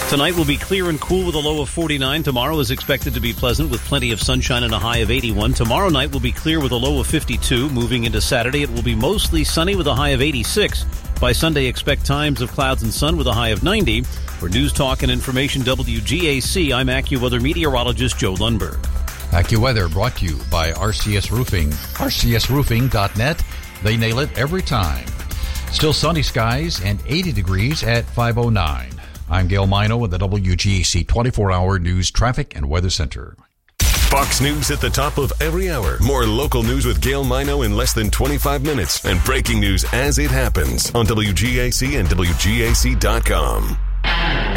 Tonight will be clear and cool with a low of 49. Tomorrow is expected to be pleasant with plenty of sunshine and a high of 81. Tomorrow night will be clear with a low of 52. Moving into Saturday, it will be mostly sunny with a high of 86. By Sunday, expect times of clouds and sun with a high of 90. For News Talk and Information WGAC, I'm AccuWeather meteorologist Joe Lundberg. AccuWeather brought to you by RCS Roofing. RCSRoofing.net. They nail it every time. Still sunny skies and 80 degrees at 5:09. I'm Gail Mino with the WGAC 24-hour News Traffic and Weather Center. Fox News at the top of every hour. More local news with Gail Mino in less than 25 minutes. And breaking news as it happens on WGAC and WGAC.com.